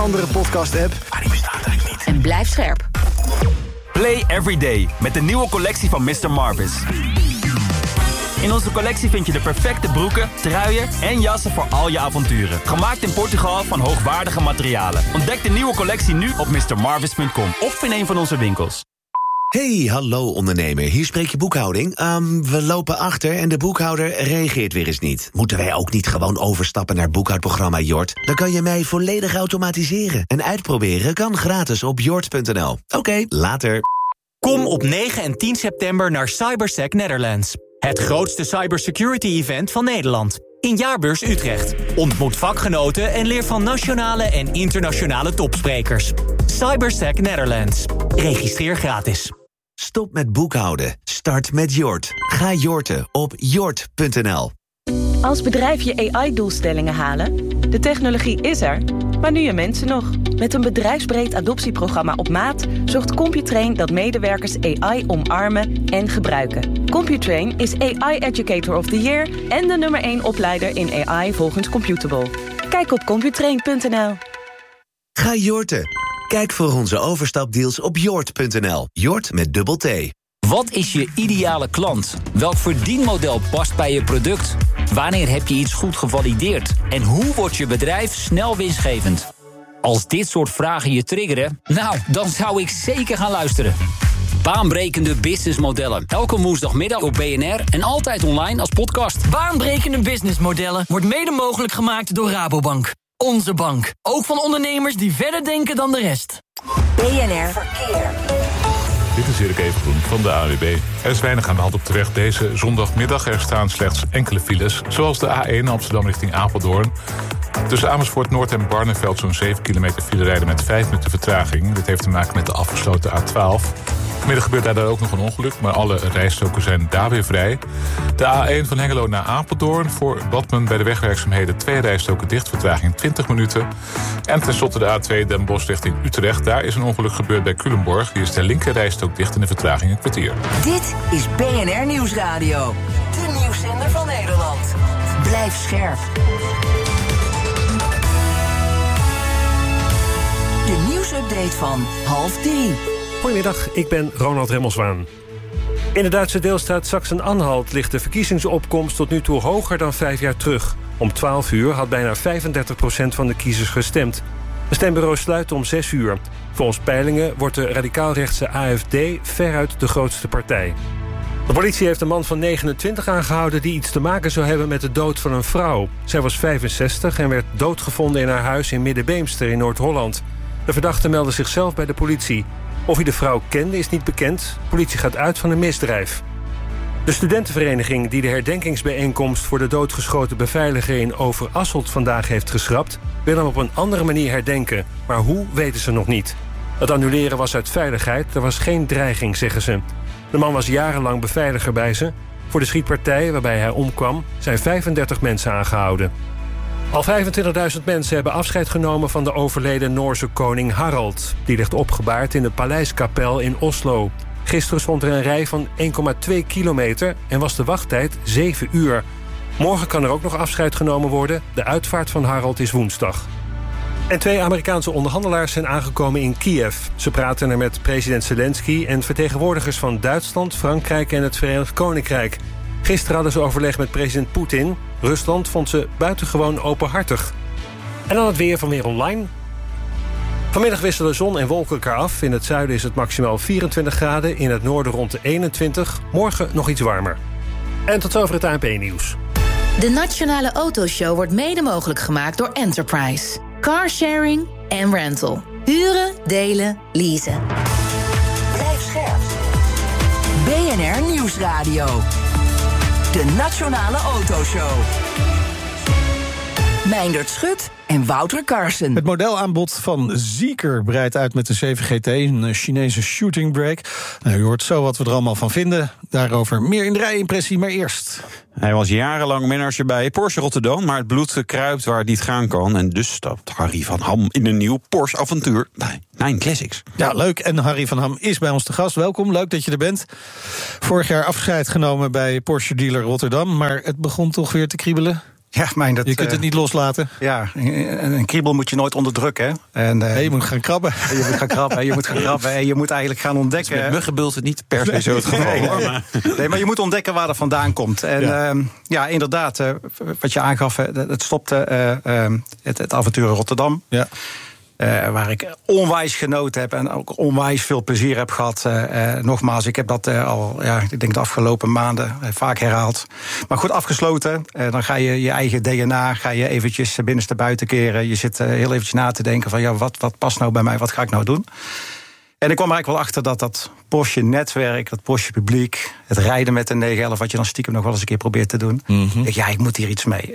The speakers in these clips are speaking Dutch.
andere podcast-app. Maar die bestaat eigenlijk niet. En blijf scherp. Play Every Day met de nieuwe collectie van Mr. Marvis. In onze collectie vind je de perfecte broeken, truien en jassen voor al je avonturen. Gemaakt in Portugal van hoogwaardige materialen. Ontdek de nieuwe collectie nu op mrmarvis.com of in een van onze winkels. Hey, hallo ondernemer, hier spreek je boekhouding. We lopen achter en de boekhouder reageert weer eens niet. Moeten wij ook niet gewoon overstappen naar het boekhoudprogramma Jort? Dan kan je mij volledig automatiseren. En uitproberen kan gratis op jort.nl. Oké, later. Kom op 9 en 10 september naar Cybersec Netherlands. Het grootste cybersecurity-event van Nederland. In Jaarbeurs Utrecht. Ontmoet vakgenoten en leer van nationale en internationale topsprekers. Cybersec Netherlands. Registreer gratis. Stop met boekhouden. Start met Jort. Ga jorten op jort.nl. Als bedrijf je AI-doelstellingen halen? De technologie is er, maar nu je mensen nog. Met een bedrijfsbreed adoptieprogramma op maat zorgt Computrain dat medewerkers AI omarmen en gebruiken. Computrain is AI Educator of the Year en de nummer 1 opleider in AI volgens Computable. Kijk op computrain.nl. Ga jorten. Kijk voor onze overstapdeals op jort.nl. Jort met dubbel T. Wat is je ideale klant? Welk verdienmodel past bij je product? Wanneer heb je iets goed gevalideerd? En hoe wordt je bedrijf snel winstgevend? Als dit soort vragen je triggeren, nou, dan zou ik zeker gaan luisteren. Baanbrekende businessmodellen. Elke woensdagmiddag op BNR en altijd online als podcast. Baanbrekende businessmodellen wordt mede mogelijk gemaakt door Rabobank. Onze bank. Ook van ondernemers die verder denken dan de rest. BNR Verkeer. Dit is Erik Evengroen van de ANWB. Er is weinig aan de hand op de weg deze zondagmiddag. Er staan slechts enkele files, zoals de A1 Amsterdam richting Apeldoorn. Tussen Amersfoort Noord en Barneveld zo'n 7 kilometer file rijden met 5 minuten vertraging. Dit heeft te maken met de afgesloten A12. Vanmiddag gebeurt daar ook nog een ongeluk, maar alle rijstroken zijn daar weer vrij. De A1 van Hengelo naar Apeldoorn. Voor Badmen bij de wegwerkzaamheden 2 rijstroken dicht, vertraging 20 minuten. En tenslotte de A2 Den Bosch richting Utrecht. Daar is een ongeluk gebeurd bij Culemborg. Hier is de linker rijstrook dicht en de vertraging een kwartier. Dit is BNR Nieuwsradio. De nieuwszender van Nederland. Blijf scherp. De nieuwsupdate van 14:30. Goedemiddag, ik ben Ronald Remmelswaan. In de Duitse deelstaat Sachsen-Anhalt ligt de verkiezingsopkomst tot nu toe hoger dan 5 jaar terug. Om 12 uur had bijna 35% van de kiezers gestemd. De stembureaus sluiten om 6 uur. Volgens peilingen wordt de radicaalrechtse AfD veruit de grootste partij. De politie heeft een man van 29 aangehouden die iets te maken zou hebben met de dood van een vrouw. Zij was 65 en werd doodgevonden in haar huis in Middenbeemster in Noord-Holland. De verdachte meldde zichzelf bij de politie. Of hij de vrouw kende is niet bekend. De politie gaat uit van een misdrijf. De studentenvereniging die de herdenkingsbijeenkomst voor de doodgeschoten beveiliger in Overasselt vandaag heeft geschrapt, wil hem op een andere manier herdenken. Maar hoe, weten ze nog niet. Het annuleren was uit veiligheid, er was geen dreiging, zeggen ze. De man was jarenlang beveiliger bij ze. Voor de schietpartij waarbij hij omkwam zijn 35 mensen aangehouden. Al 25.000 mensen hebben afscheid genomen van de overleden Noorse koning Harald. Die ligt opgebaard in de Paleiskapel in Oslo. Gisteren stond er een rij van 1,2 kilometer en was de wachttijd 7 uur. Morgen kan er ook nog afscheid genomen worden. De uitvaart van Harald is woensdag. En 2 Amerikaanse onderhandelaars zijn aangekomen in Kiev. Ze praten er met president Zelensky en vertegenwoordigers van Duitsland, Frankrijk en het Verenigd Koninkrijk. Gisteren hadden ze overleg met president Poetin. Rusland vond ze buitengewoon openhartig. En dan het weer van Weer Online. Vanmiddag wisselen zon en wolken elkaar af. In het zuiden is het maximaal 24 graden. In het noorden rond de 21. Morgen nog iets warmer. En tot zover het ANP-nieuws. De Nationale Autoshow wordt mede mogelijk gemaakt door Enterprise. Carsharing en rental. Huren, delen, leasen. Blijf scherp. BNR Nieuwsradio. De Nationale Autoshow. Meindert Schut en Wouter Carson. Het modelaanbod van Zeekr breidt uit met de 7 GT, een Chinese shooting brake. Nou, u hoort zo wat we er allemaal van vinden. Daarover meer in de rijimpressie, maar eerst. Hij was jarenlang manager bij Porsche Rotterdam, maar het bloed kruipt waar het niet gaan kan. En dus stapt Harry van Ham in een nieuw Porsche-avontuur bij Nine Classics. Ja, leuk. En Harry van Ham is bij ons te gast. Welkom, leuk dat je er bent. Vorig jaar afscheid genomen bij Porsche dealer Rotterdam, maar het begon toch weer te kriebelen? Ja, je kunt het niet loslaten. Ja, een kriebel moet je nooit onderdrukken. Je moet gaan krabben. Je moet gaan krabben en je moet eigenlijk gaan ontdekken. Dus met muggenbult het niet per se zo het geval. Nee, maar je moet ontdekken waar dat vandaan komt. En inderdaad, wat je aangaf, het stopte het avontuur in Rotterdam. Ja. Waar ik onwijs genoten heb en ook onwijs veel plezier heb gehad. Nogmaals, ik heb dat ik denk de afgelopen maanden vaak herhaald. Maar goed, afgesloten. Dan ga je je eigen DNA eventjes binnenstebuiten keren. Je zit heel eventjes na te denken van wat past nou bij mij, wat ga ik nou doen? En ik kwam er eigenlijk wel achter dat Porsche-netwerk, dat Porsche-publiek, het rijden met een 911, wat je dan stiekem nog wel eens een keer probeert te doen. Mm-hmm. Ik moet hier iets mee.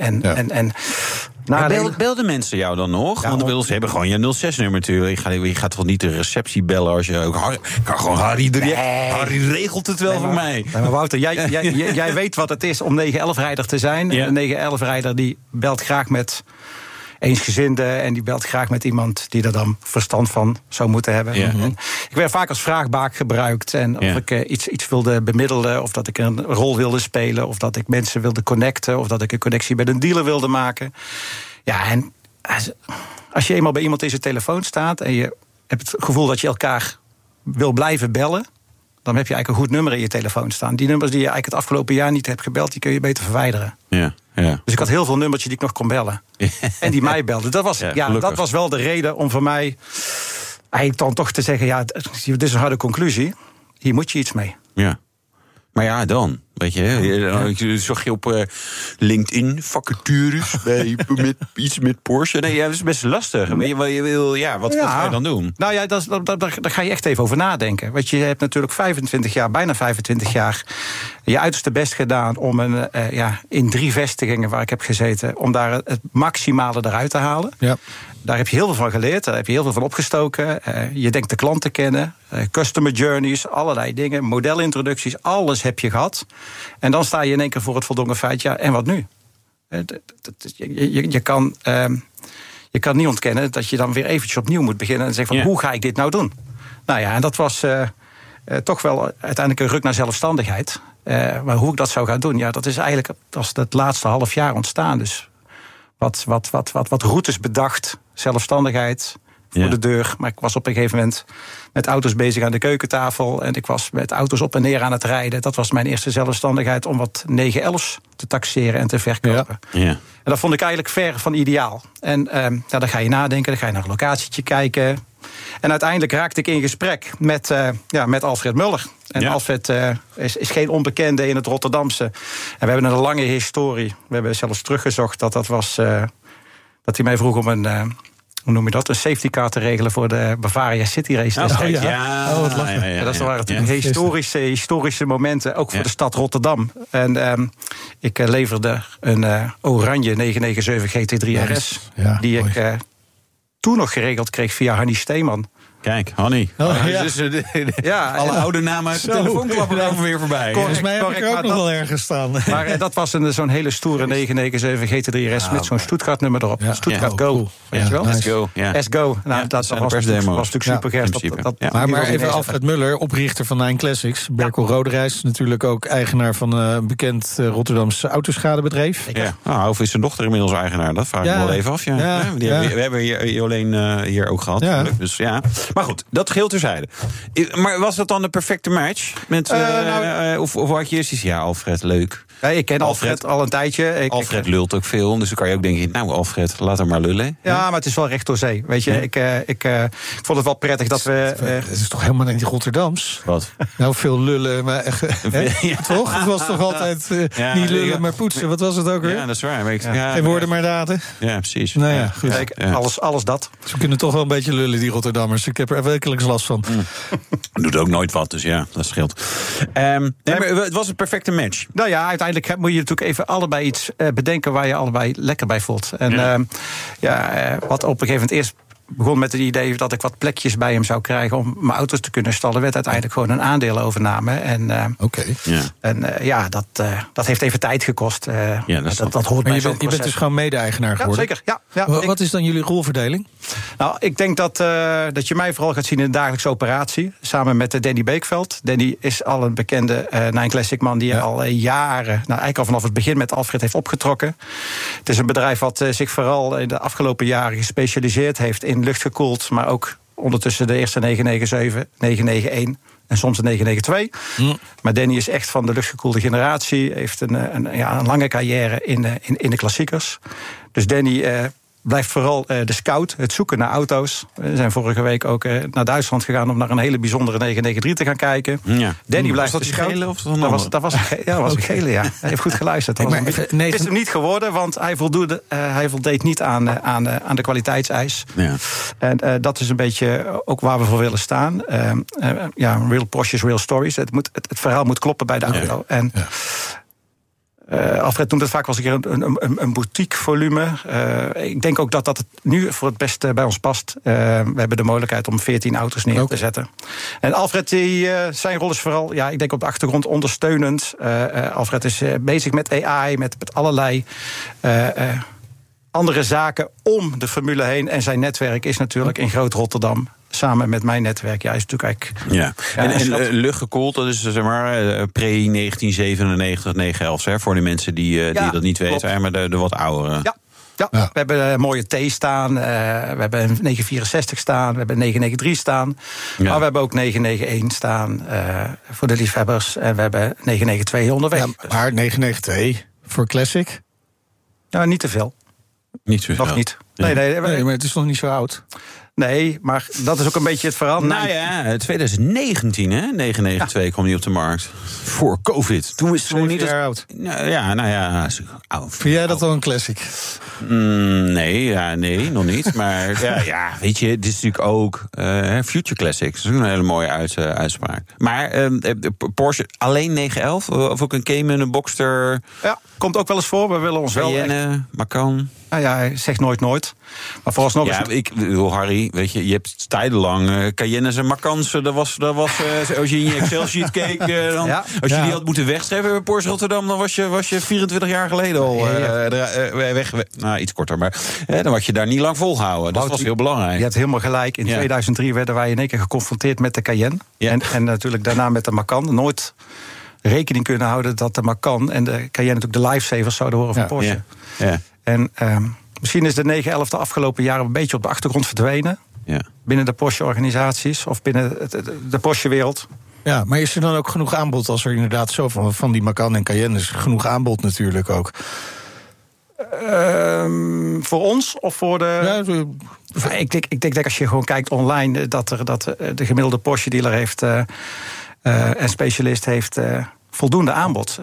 Belden mensen jou dan nog? Want ze hebben gewoon je 06-nummer natuurlijk. Je gaat toch niet de receptie bellen als je... kan gewoon Harry regelt het wel voor mij. Nee, maar Wouter, jij weet wat het is om 911-rijder te zijn. Ja. Een 911-rijder die belt graag met eensgezinden en die belt graag met iemand die er dan verstand van zou moeten hebben. Ja. Ik werd vaak als vraagbaak gebruikt. En of ik iets wilde bemiddelen, of dat ik een rol wilde spelen, of dat ik mensen wilde connecten, of dat ik een connectie met een dealer wilde maken. Ja, en als je eenmaal bij iemand in zijn telefoon staat en je hebt het gevoel dat je elkaar wil blijven bellen, dan heb je eigenlijk een goed nummer in je telefoon staan. Die nummers die je eigenlijk het afgelopen jaar niet hebt gebeld, die kun je beter verwijderen. Ja. Ja. Dus ik had heel veel nummertjes die ik nog kon bellen. En die mij belden. Dat was wel de reden om voor mij eigenlijk dan toch te zeggen, dit is een harde conclusie. Hier moet je iets mee. Ja. Maar ja, dan, weet je, zag je op LinkedIn vacatures met iets met Porsche. Nee, dat is best lastig. Wat ga je dan doen? Nou ja, daar ga je echt even over nadenken. Want je hebt natuurlijk bijna 25 jaar je uiterste best gedaan om in 3 vestigingen waar ik heb gezeten, om daar het maximale eruit te halen. Ja. Daar heb je heel veel van geleerd, daar heb je heel veel van opgestoken. Je denkt de klant te kennen, customer journeys, allerlei dingen, modelintroducties, alles heb je gehad. En dan sta je in één keer voor het voldongen feit, en wat nu? Je kan niet ontkennen dat je dan weer eventjes opnieuw moet beginnen en zeggen van, hoe ga ik dit nou doen? Nou ja, en dat was toch wel uiteindelijk een ruk naar zelfstandigheid. Maar hoe ik dat zou gaan doen, dat is eigenlijk het laatste half jaar ontstaan. Dus wat routes bedacht, zelfstandigheid voor de deur. Maar ik was op een gegeven moment met auto's bezig aan de keukentafel en ik was met auto's op en neer aan het rijden. Dat was mijn eerste zelfstandigheid om wat 911's te taxeren en te verkopen. Ja. En dat vond ik eigenlijk ver van ideaal. En dan ga je nadenken, dan ga je naar een locatietje kijken. En uiteindelijk raakte ik in gesprek met Alfred Muller. En Alfred is geen onbekende in het Rotterdamse. En we hebben een lange historie. We hebben zelfs teruggezocht dat was dat hij mij vroeg om een een safety car te regelen voor de Bavaria City Race. Dat waren natuurlijk historische momenten, ook voor de stad Rotterdam. En ik leverde een oranje 997 GT3 RS, die ik toen nog geregeld kreeg via Hanny Steeman. Kijk, Hanny. Alle oude namen uit de telefoonklapper komen weer voorbij. Volgens mij heb ik er ook nog wel ergens staan. Maar dat was zo'n hele stoere 997 GT3 RS met zo'n Stuttgart-nummer erop. Ja. Stuttgart Go. Cool. Weet je wel? S-Go. S-Go. Nou, dat was natuurlijk super gek. Maar even Alfred Muller, oprichter van Nine Classics. Berkel Roderijs, natuurlijk ook eigenaar van een bekend Rotterdamse autoschadebedrijf. Of is zijn dochter inmiddels eigenaar? Dat vraag ik wel even af. We hebben Jolene hier ook gehad. Dus ja. Maar goed, dat geheel terzijde. Maar was dat dan de perfecte match? Of had je eerst iets? Ja, Alfred, leuk. Ja, ik ken Alfred al een tijdje. Alfred lult ook veel, dus dan kan je ook denken, Alfred, laat hem maar lullen. Ja, maar het is wel recht door zee. Weet je, ik vond het wel prettig dat we... Het is toch helemaal niet Rotterdams? Wat? Nou, veel lullen, maar toch? Het was toch altijd niet lullen, maar poetsen. Wat was het ook weer? Ja, dat is waar. Geen woorden, maar daden. Ja, precies. Nou ja, goed. Alles dat. Ze kunnen toch wel een beetje lullen, die Rotterdammers. Ik heb er wekelijks last van. Doet ook nooit wat, dus ja, dat scheelt. Maar het was een perfecte match. Nou ja, uiteindelijk moet je natuurlijk even allebei iets bedenken waar je allebei lekker bij voelt. En wat op een gegeven moment eerst begon met het idee dat ik wat plekjes bij hem zou krijgen om mijn auto's te kunnen stallen, werd uiteindelijk gewoon een aandeelovername. En dat heeft even tijd gekost. Dat hoort bij zo'n proces. Je bent dus gewoon mede-eigenaar geworden? Ja, zeker. Ja, wat is dan jullie rolverdeling? Nou, ik denk dat je mij vooral gaat zien in de dagelijkse operatie. Samen met Danny Beekveld. Danny is al een bekende Nine Classic man die al jaren, eigenlijk al vanaf het begin met Alfred heeft opgetrokken. Het is een bedrijf wat zich vooral in de afgelopen jaren gespecialiseerd heeft in luchtgekoeld, maar ook ondertussen de eerste 997, 991 en soms de 992. Maar Danny is echt van de luchtgekoelde generatie, heeft een lange carrière in de klassiekers. Dus Danny blijft vooral de scout, het zoeken naar auto's. We zijn vorige week ook naar Duitsland gegaan om naar een hele bijzondere 993 te gaan kijken. Ja. Danny blijft de scout. Gele, of dat was een gele, ja. Hij heeft goed geluisterd. Het is hem niet geworden, want hij voldeed niet aan de kwaliteitseis. Ja. En dat is een beetje ook waar we voor willen staan. Real Porsches, real stories. Het verhaal moet kloppen bij de auto. Ja. En Alfred noemt het vaak wel eens een boutique volume. Ik denk ook dat het nu voor het beste bij ons past. We hebben de mogelijkheid om 14 auto's neer te zetten. En Alfred, zijn rol is vooral, ik denk op de achtergrond ondersteunend. Alfred is bezig met AI, met allerlei andere zaken om de Formule heen. En zijn netwerk is natuurlijk in Groot-Rotterdam. Samen met mijn netwerk, is natuurlijk eigenlijk... En luchtgekoeld, dat is zeg maar pre-1997, 911, hè, voor die mensen die dat niet weten, maar de wat oudere. Ja, we hebben een mooie T staan, we hebben een 964 staan, we hebben een 993 staan. Ja. Maar we hebben ook 991 staan voor de liefhebbers. En we hebben 992 onderweg. Ja, maar 992 voor Classic? Nou, niet te veel. Niet zo nog niet. Nee, maar het is nog niet zo oud. Nee, maar dat is ook een beetje het verhaal. Nou ja, 2019, hè? 992 kwam die op de markt. Voor COVID. Toen is het nog niet oud. Oud. Vind jij dat al een classic? Nee, nog niet. Maar weet je, dit is natuurlijk ook Future Classics. Dat is een hele mooie uitspraak. Maar Porsche alleen 911? Of ook een Cayman, een Boxster? Ja, komt ook wel eens voor. We willen ons Cayenne, Macan. Nou ja, hij zegt nooit. Maar vooralsnog ik bedoel, Harry, weet je hebt tijdenlang Cayennes en Macans. Dat was als je in je Excel-sheet keek, als je die had moeten wegschrijven bij Porsche Rotterdam, dan was je 24 jaar geleden al weg. Nou, iets korter, maar dan had je daar niet lang volgehouden. Dat was heel belangrijk. Je hebt helemaal gelijk. In 2003 werden wij in één keer geconfronteerd met de Cayenne. Ja. En natuurlijk daarna met de Macan. Nooit rekening kunnen houden dat de Macan en de Cayenne natuurlijk de lifesavers zouden horen van Porsche. Ja. En misschien is de 911 de afgelopen jaren een beetje op de achtergrond verdwenen. Ja. Binnen de Porsche-organisaties of binnen de Porsche-wereld. Ja, maar is er dan ook genoeg aanbod als er inderdaad zo van die Macan en Cayenne is genoeg aanbod natuurlijk ook? Voor ons of voor de... Ja, ik denk dat als je gewoon kijkt online, dat de gemiddelde Porsche-dealer heeft en specialist heeft voldoende aanbod.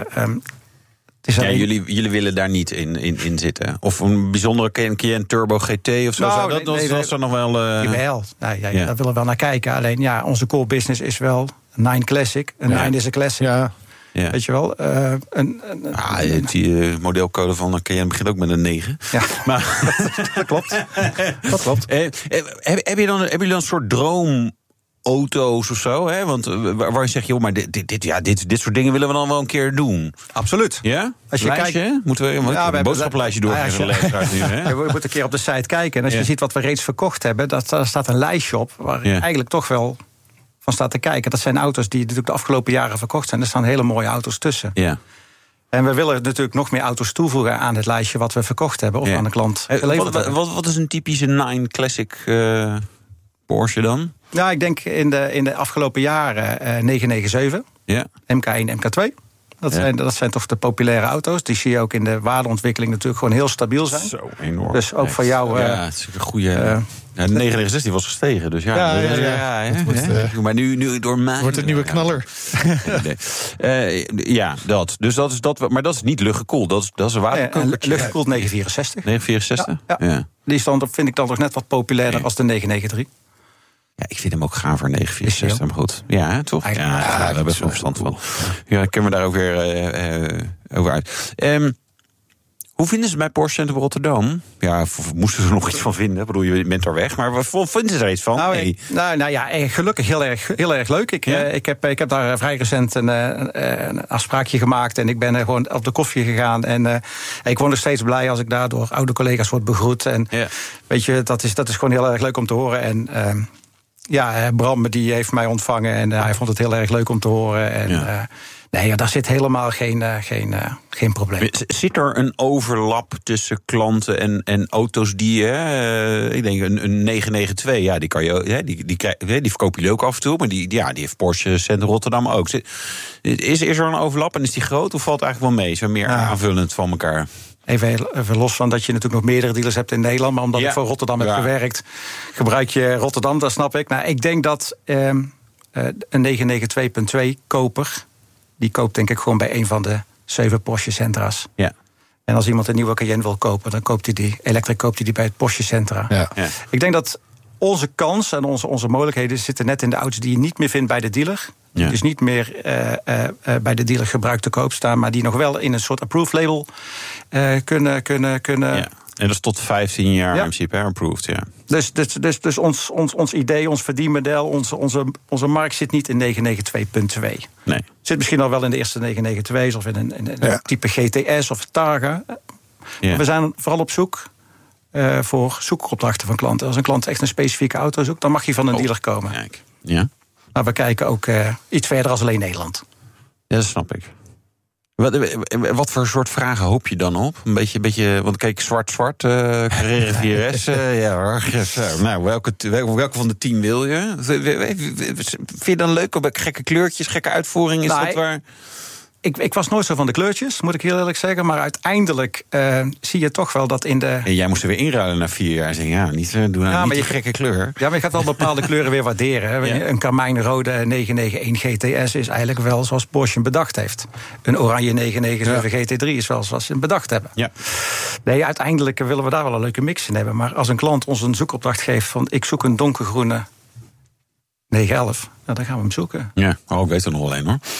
Jullie willen daar niet in zitten? Of een bijzondere Cayenne Turbo GT of zo? Dat was er nog wel... Jawel, daar willen we wel naar kijken. Alleen onze core business is wel 9 Classic. Een 9 is een Classic. Ja. Weet je wel? Die modelcode van de Cayenne begint ook met een 9. Ja, maar dat klopt. Dat klopt. Heb je dan een soort droomauto's of zo? Hè? Want waar je zegt, joh, maar dit soort dingen willen we dan wel een keer doen. Absoluut. Ja? Als je kijkt, moeten we een boodschappenlijstje doorgeven. We moeten een keer op de site kijken. En als je ziet wat we reeds verkocht hebben, daar staat een lijstje op waar eigenlijk toch wel van staat te kijken. Dat zijn auto's die natuurlijk de afgelopen jaren verkocht zijn. Er staan hele mooie auto's tussen. Ja. En we willen natuurlijk nog meer auto's toevoegen aan het lijstje wat we verkocht hebben of aan de klant geleverd hebben. Wat is een typische 9 Classic Porsche dan? Nou, ik denk in de afgelopen jaren 997, MK1, MK2. Dat zijn toch de populaire auto's. Die zie je ook in de waardeontwikkeling natuurlijk gewoon heel stabiel zijn. Zo enorm. Dus ook voor jou... het is een goede... de 969 was gestegen, dus maar nu door mij... Wordt het nieuwe knaller. Dat. Dus dat is dat. Maar dat is niet luchtgekoeld. Dat is een waterkoelertje. Luchtgekoeld 964. 964? Ja. Die vind ik dan toch net wat populairder als de 993. Ja, ik vind hem ook gaaf voor 964, maar goed. Ja, toch? Daar hebben we best wel verstand van. Ja, ik ken me daar ook weer over uit. Hoe vinden ze het bij Porsche Centrum Rotterdam? Ja, moesten ze er nog iets van vinden? Ik bedoel, je bent er weg, maar vinden ze er iets van? Nou ja, gelukkig heel erg leuk. Ik heb daar vrij recent een afspraakje gemaakt en ik ben gewoon op de koffie gegaan. En ik word nog steeds blij als ik daar door oude collega's word begroet. En weet je, dat is gewoon heel erg leuk om te horen. En Bram die heeft mij ontvangen en hij vond het heel erg leuk om te horen. En nee, daar zit helemaal geen probleem. Zit er een overlap tussen klanten en auto's die ik denk een 992, die kan je, die verkopen jullie ook af en toe, maar die heeft Porsche Centrum Rotterdam ook. Is er een overlap en is die groot of valt het eigenlijk wel mee? Zijn meer aanvullend van elkaar? Even los van dat je natuurlijk nog meerdere dealers hebt in Nederland, maar omdat ik voor Rotterdam heb gewerkt, gebruik je Rotterdam, dat snap ik. Nou, ik denk dat een 992.2 koper, die koopt denk ik gewoon bij een van de 7 Porsche Centra's. Ja. En als iemand een nieuwe Cayenne wil kopen, dan koopt hij die bij het Porsche Centra. Ja. Ja. Ik denk dat onze kans en onze mogelijkheden zitten net in de auto's die je niet meer vindt bij de dealer. Ja. Dus niet meer bij de dealer gebruikt te koop staan, maar die nog wel in een soort approved label kunnen. Ja. En dat is tot 15 jaar in principe approved, ja. Dus ons idee, ons verdienmodel, onze markt zit niet in 992.2. Nee. Zit misschien al wel in de eerste 992's of in een type GTS of Targa. Ja. We zijn vooral op zoek voor zoekopdrachten van klanten. Als een klant echt een specifieke auto zoekt, dan mag hij van een dealer komen. Kijk. Ja. Maar we kijken ook iets verder als alleen Nederland. Ja, dat snap ik. Wat voor soort vragen hoop je dan op? Een beetje want kijk, zwart, Carrera 4S. Nou, welke van de 10 wil je? Vind je dan leuk? Gekke kleurtjes, gekke uitvoeringen? Is dat waar? Ik was nooit zo van de kleurtjes, moet ik heel eerlijk zeggen. Maar uiteindelijk zie je toch wel dat in de... En jij moest er weer inruilen na 4 jaar. Zeggen, doe nou niet een gekke kleur. Ja, maar je gaat wel bepaalde kleuren weer waarderen. Ja. Een karmijnrode 991 GTS is eigenlijk wel zoals Porsche hem bedacht heeft. Een oranje 997 GT3 is wel zoals ze hem bedacht hebben. Ja. Nee, uiteindelijk willen we daar wel een leuke mix in hebben. Maar als een klant ons een zoekopdracht geeft van ik zoek een donkergroene 911, dan gaan we hem zoeken. Ja, ik weet het nog alleen hoor.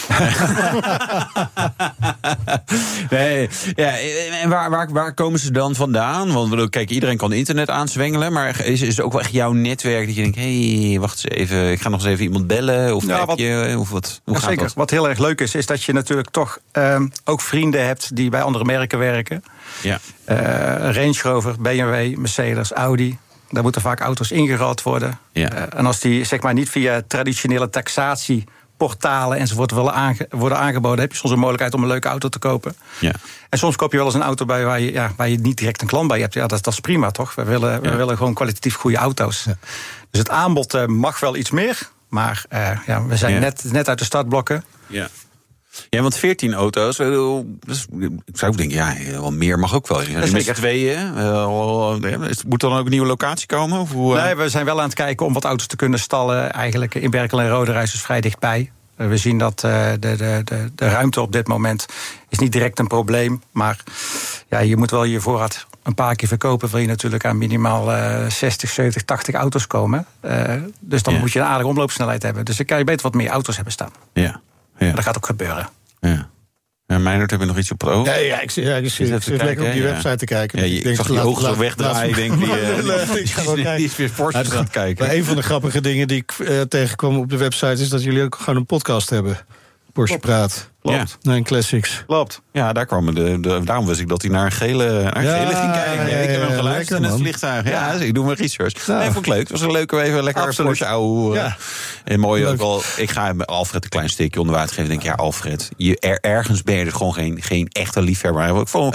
Nee, ja, en waar komen ze dan vandaan? Want kijk, iedereen kan internet aanzwengelen, maar is het ook wel echt jouw netwerk dat je denkt, hé, wacht eens even, ik ga nog eens even iemand bellen of appje, of wat? Hoe gaat zeker. Dat? Wat heel erg leuk is dat je natuurlijk toch ook vrienden hebt die bij andere merken werken. Ja. Range Rover, BMW, Mercedes, Audi. Daar moeten vaak auto's ingeruild worden. Ja. En als die zeg maar niet via traditionele taxatieportalen enzovoort worden aangeboden, heb je soms een mogelijkheid om een leuke auto te kopen. Ja. En soms koop je wel eens een auto bij waar je niet direct een klant bij hebt. Ja, dat is prima, toch? We willen gewoon kwalitatief goede auto's. Ja. Dus het aanbod mag wel iets meer. Maar we zijn net uit de startblokken. Ja. Ja, want 14 auto's, dus, ik zou ook denken, wel meer mag ook wel. Met z'n tweeën, moet er dan ook een nieuwe locatie komen? Of hoe, Nee, we zijn wel aan het kijken om wat auto's te kunnen stallen. Eigenlijk in Berkel en Roderijs is vrij dichtbij. We zien dat de ruimte op dit moment is niet direct een probleem. Maar je moet wel je voorraad een paar keer verkopen, wil je natuurlijk aan minimaal 60, 70, 80 auto's komen. Dus dan moet je een aardige omloopsnelheid hebben. Dus dan kan je beter wat meer auto's hebben staan. Ja. Ja. Dat gaat ook gebeuren. Ja. En Meijnerd, heb je nog iets op het oog? Ik zit lekker op die website te kijken. Ja, ik zag je ogen zo wegdraaien. Die is weer Porsche aan het kijken. Maar een van de grappige dingen die ik tegenkwam op de website is dat jullie ook gewoon een podcast hebben. Porsche Praat. Klopt. Nee, Classics. Klopt. Ja, daar kwamen daarom wist ik dat hij naar een gele ging kijken. Ik heb hem geluisterd in het vliegtuig. Ja, dus ik doe mijn research. Nee, vond ik leuk. Het was een leuke even lekker Porsche ouwe. Ja. En mooi ook wel. Ik ga Alfred een klein steekje onder water geven. Ik denk, Alfred, ergens ben je dus gewoon geen echte liefhebber. Ik vond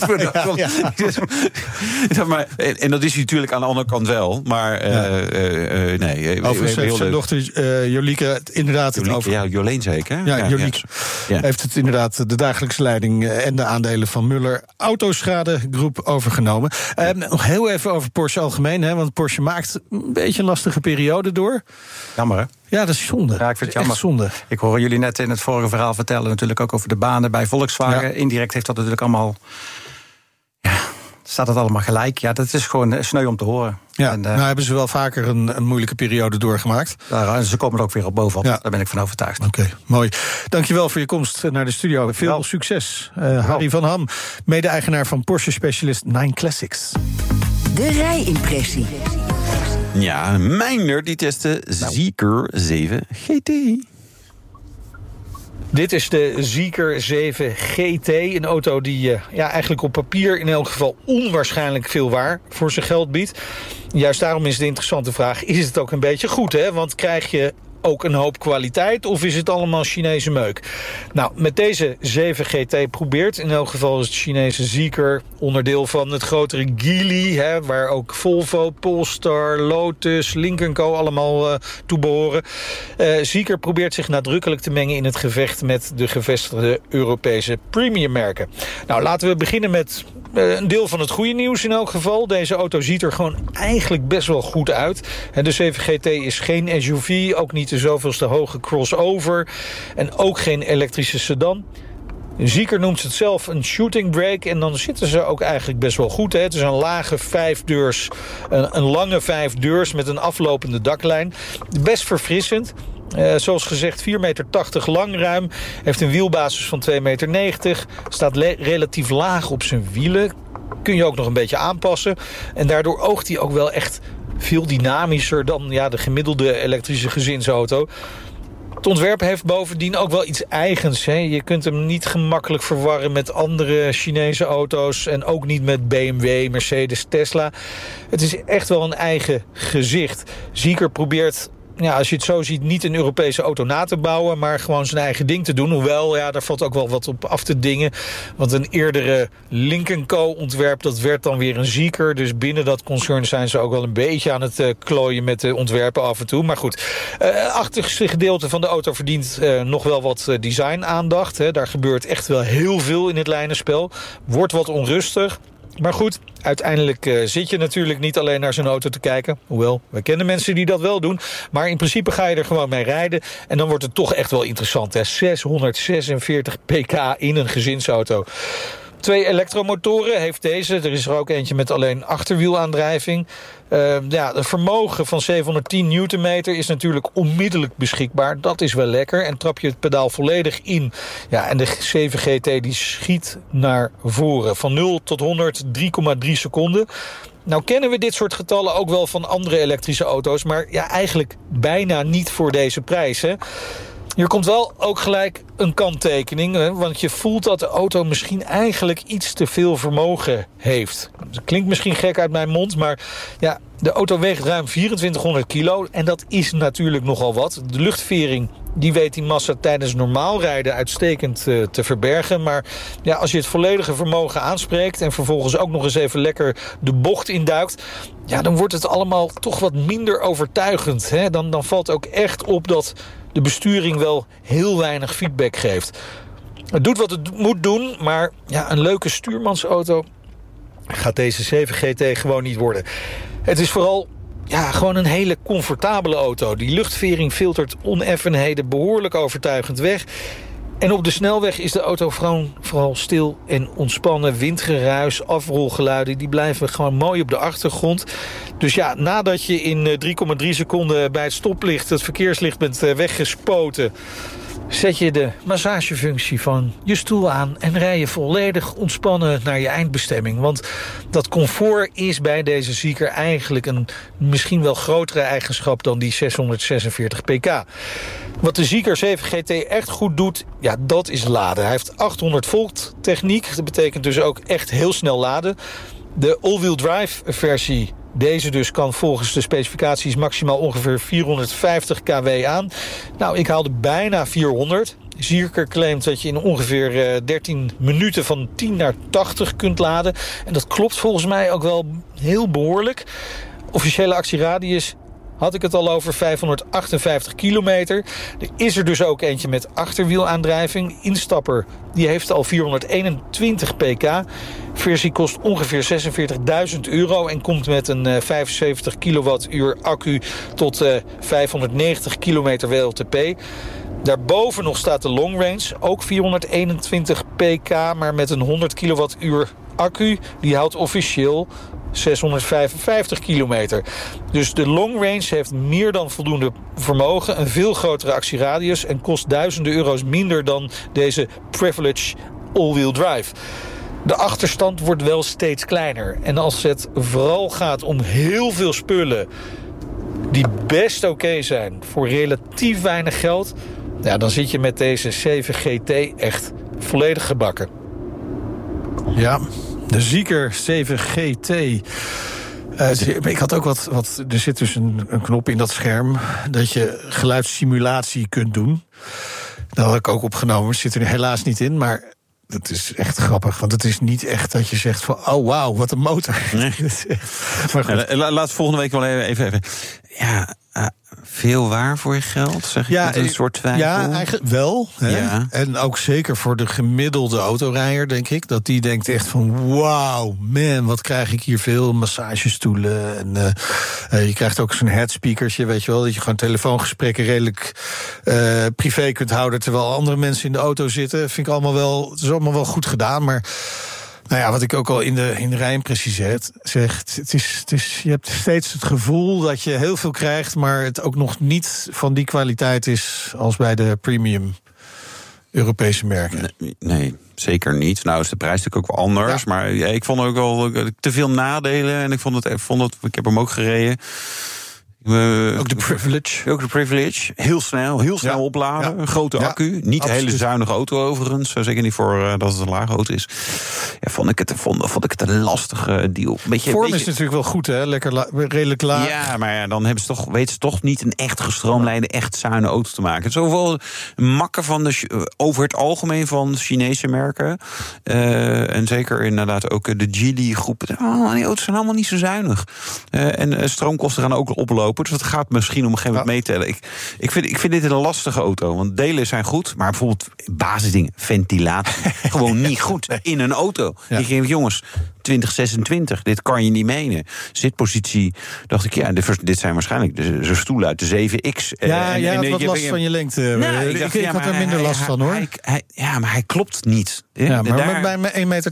maar, en dat is hij natuurlijk aan de andere kant wel. Maar nee. Overigens zijn dochter Jolieke inderdaad het over. Ja, Jolien zeker. Ja, Jolieke. Ja. Heeft het inderdaad de dagelijkse leiding en de aandelen van Muller Autoschade Groep overgenomen. Nog heel even over Porsche algemeen, hè, want Porsche maakt een beetje een lastige periode door. Jammer, hè? Ja, dat is zonde. Ja, ik vind het jammer. Zonde. Ik hoor jullie net in het vorige verhaal vertellen natuurlijk ook over de banen bij Volkswagen. Ja. Indirect heeft dat natuurlijk allemaal staat het allemaal gelijk. Ja, dat is gewoon sneu om te horen. Ja, nou hebben ze wel vaker een moeilijke periode doorgemaakt. Ze komen er ook weer op bovenop, daar ben ik van overtuigd. Oké, mooi. Dankjewel voor je komst naar de studio. Veel succes. Harry van Ham, mede-eigenaar van Porsche Specialist 9 Classics. De rijimpressie. Ja, Meijner die testte Zeekr 7 GT. Dit is de Zeekr 7 GT. Een auto die eigenlijk op papier in elk geval onwaarschijnlijk veel waar voor zijn geld biedt. Juist daarom is de interessante vraag, is het ook een beetje goed, hè? Want krijg je ook een hoop kwaliteit of is het allemaal Chinese meuk? Nou, met deze 7 GT probeert in elk geval is het Chinese Zeekr onderdeel van het grotere Geely, hè, waar ook Volvo, Polestar, Lotus, Lynk & Co allemaal toe behoren. Zeekr probeert zich nadrukkelijk te mengen in het gevecht met de gevestigde Europese premiummerken. Nou, laten we beginnen met een deel van het goede nieuws in elk geval. Deze auto ziet er gewoon eigenlijk best wel goed uit. De 7 GT is geen SUV, ook niet de zoveelste hoge crossover en ook geen elektrische sedan. Zeekr noemt het zelf een shooting brake en dan zitten ze ook eigenlijk best wel goed. Hè? Het is een lage 5-deurs, een lange 5-deurs met een aflopende daklijn. Best verfrissend. Zoals gezegd 4,80 meter lang ruim. Heeft een wielbasis van 2,90 meter. Staat relatief laag op zijn wielen. Kun je ook nog een beetje aanpassen. En daardoor oogt hij ook wel echt veel dynamischer dan de gemiddelde elektrische gezinsauto. Het ontwerp heeft bovendien ook wel iets eigens. Hè? Je kunt hem niet gemakkelijk verwarren met andere Chinese auto's en ook niet met BMW, Mercedes, Tesla. Het is echt wel een eigen gezicht. Zeekr probeert, als je het zo ziet, niet een Europese auto na te bouwen, maar gewoon zijn eigen ding te doen. Hoewel, daar valt ook wel wat op af te dingen. Want een eerdere Lynk & Co ontwerp, dat werd dan weer een Zeekr. Dus binnen dat concern zijn ze ook wel een beetje aan het klooien met de ontwerpen af en toe. Maar goed, het achterste gedeelte van de auto verdient nog wel wat design-aandacht. Hè. Daar gebeurt echt wel heel veel in het lijnenspel. Wordt wat onrustig. Maar goed, uiteindelijk zit je natuurlijk niet alleen naar zo'n auto te kijken. Hoewel, we kennen mensen die dat wel doen. Maar in principe ga je er gewoon mee rijden. En dan wordt het toch echt wel interessant. Hè? 646 pk in een gezinsauto. 2 elektromotoren heeft deze. Er is er ook eentje met alleen achterwielaandrijving. Het vermogen van 710 newtonmeter is natuurlijk onmiddellijk beschikbaar. Dat is wel lekker. En trap je het pedaal volledig in. Ja, en de 7 GT die schiet naar voren. Van 0 tot 100 3,3 seconden. Nou kennen we dit soort getallen ook wel van andere elektrische auto's. Maar eigenlijk bijna niet voor deze prijs, hè. Hier komt wel ook gelijk een kanttekening, hè, want je voelt dat de auto misschien eigenlijk iets te veel vermogen heeft. Dat klinkt misschien gek uit mijn mond, maar de auto weegt ruim 2400 kilo en dat is natuurlijk nogal wat. De luchtvering die weet die massa tijdens normaal rijden uitstekend te verbergen. Maar als je het volledige vermogen aanspreekt en vervolgens ook nog eens even lekker de bocht induikt, dan wordt het allemaal toch wat minder overtuigend. Hè? Dan valt ook echt op dat de besturing wel heel weinig feedback geeft. Het doet wat het moet doen, maar een leuke stuurmansauto gaat deze 7 GT gewoon niet worden. Het is vooral gewoon een hele comfortabele auto. Die luchtvering filtert oneffenheden behoorlijk overtuigend weg. En op de snelweg is de auto vooral stil en ontspannen. Windgeruis, afrolgeluiden, die blijven gewoon mooi op de achtergrond. Dus nadat je in 3,3 seconden bij het stoplicht het verkeerslicht bent weggespoten, zet je de massagefunctie van je stoel aan en rij je volledig ontspannen naar je eindbestemming. Want dat comfort is bij deze Zeekr eigenlijk een misschien wel grotere eigenschap dan die 646 pk. Wat de Zeekr 7 GT echt goed doet, dat is laden. Hij heeft 800 volt techniek. Dat betekent dus ook echt heel snel laden. De all-wheel drive versie, deze dus, kan volgens de specificaties maximaal ongeveer 450 kW aan. Nou, ik haalde bijna 400. Zeekr claimt dat je in ongeveer 13 minuten van 10 naar 80 kunt laden. En dat klopt volgens mij ook wel heel behoorlijk. Officiële actieradius had ik het al over 558 kilometer. Er is er dus ook eentje met achterwielaandrijving. Instapper, die heeft al 421 pk. Versie kost ongeveer €46.000 en komt met een 75 kilowattuur accu tot 590 kilometer WLTP. Daarboven nog staat de long range, ook 421 pk, maar met een 100 kilowattuur accu die houdt officieel 655 kilometer. Dus de long range heeft meer dan voldoende vermogen, een veel grotere actieradius en kost duizenden euro's minder dan deze Privilege all-wheel drive. De achterstand wordt wel steeds kleiner. En als het vooral gaat om heel veel spullen die best oké zijn voor relatief weinig geld, ja, dan zit je met deze 7 GT echt volledig gebakken. Ja, de Zeekr 7 GT. Ik had ook wat. Er zit dus een knop in dat scherm dat je geluidssimulatie kunt doen. Dat had ik ook opgenomen. Zit er helaas niet in, maar dat is echt grappig. Want het is niet echt dat je zegt van, oh wauw, wat een motor. Nee. Maar laat volgende week wel even. Ja, veel waar voor je geld? Zeg je met een soort twijfel? Ja, eigenlijk wel. Hè? Ja. En ook zeker voor de gemiddelde autorijder, denk ik. Dat die denkt echt van, wauw, man, wat krijg ik hier veel massagestoelen. En je krijgt ook zo'n headspeakertje, weet je wel. Dat je gewoon telefoongesprekken redelijk privé kunt houden, terwijl andere mensen in de auto zitten. Het is allemaal wel goed gedaan, maar nou ja, wat ik ook al in de rijimpressie zeg, je hebt steeds het gevoel dat je heel veel krijgt, maar het ook nog niet van die kwaliteit is als bij de premium Europese merken. Nee, zeker niet. Nou is de prijs natuurlijk ook wel anders, maar ik vond ook wel te veel nadelen en ik ik heb hem ook gereden. Ook de Privilege. Heel snel opladen. Ja. Een grote accu. Niet een hele zuinige auto overigens. Zeker niet voor dat het een lage auto is. Ja, vond ik het een lastige deal. Vorm is natuurlijk wel goed, hè? Redelijk laag. Ja, maar dan weten ze toch niet een echt gestroomlijnde, echt zuinige auto te maken. Zoveel makken over het algemeen van Chinese merken. En zeker inderdaad ook de Geely-groep. Die auto's zijn allemaal niet zo zuinig. En stroomkosten gaan ook oplopen. Dus dat gaat misschien op een gegeven moment meetellen. Ik vind dit een lastige auto. Want delen zijn goed, maar bijvoorbeeld basisdingen, ventilatie, gewoon niet goed in een auto. Ja. Ik denk, jongens, 2026, dit kan je niet menen. Zitpositie, dacht ik, dit zijn waarschijnlijk de stoelen uit de 7X. Je had wat last van je lengte. Ik had er minder last van, hoor. Maar hij klopt niet. Ja, maar bij mijn 1,80 meter,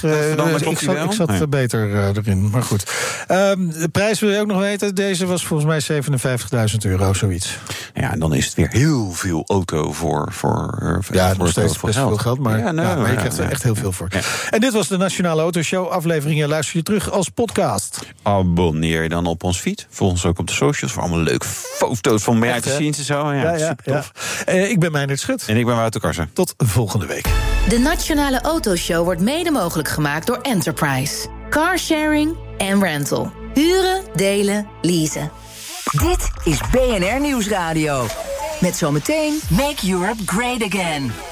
ik zat beter erin. Maar goed. De prijs wil je ook nog weten. Deze was volgens mij €57.000, zoiets. Ja, en dan is het weer heel veel auto voor nog steeds best veel geld, maar je krijgt er echt heel veel voor. Ja. En dit was de Nationale Autoshow. Afleveringen luister je terug als podcast. Abonneer je dan op ons feed. Volg ons ook op de socials voor allemaal leuke foto's van behind the scenes en zo. Ja, super tof. Ik ben Meijnerd Schut. En ik ben Wouter Karsen. Tot volgende week. De Nationale Autoshow wordt mede mogelijk gemaakt door Enterprise. Carsharing en rental. Huren, delen, leasen. Dit is BNR Nieuwsradio. Met zometeen Make Europe Great Again.